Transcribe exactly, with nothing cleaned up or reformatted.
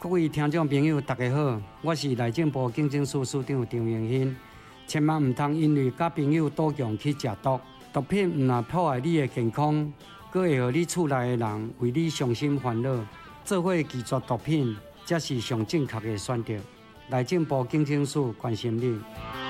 各位听众朋友，大家好，我是内政部警政署署长张荣兴。千万唔通因为甲朋友赌强去食毒，毒品唔但破坏你的健康，佫会互你厝内的人为你伤心烦恼，做伙拒绝毒品，才是上正确的选择。内政部警政署关心你。